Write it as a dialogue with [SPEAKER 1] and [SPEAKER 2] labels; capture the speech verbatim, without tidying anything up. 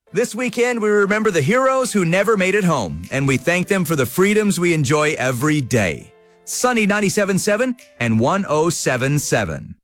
[SPEAKER 1] This weekend, we remember the heroes who never made it home, and we thank them for the freedoms we enjoy every day. Sunny ninety-seven point seven and one oh seven point seven.